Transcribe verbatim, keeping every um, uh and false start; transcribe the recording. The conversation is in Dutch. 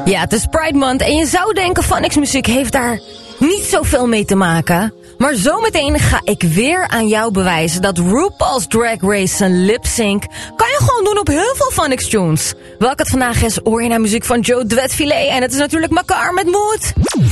Ja, het is Pride Month en je zou denken Phonics muziek heeft daar niet zoveel mee te maken. Maar zometeen ga ik weer aan jou bewijzen dat RuPaul's Drag Race zijn lip-sync kan je gewoon doen op heel veel Phonics tunes. Welke het vandaag is, hoor je naar muziek van Joe Duetfilet en het is natuurlijk Makar met Moed.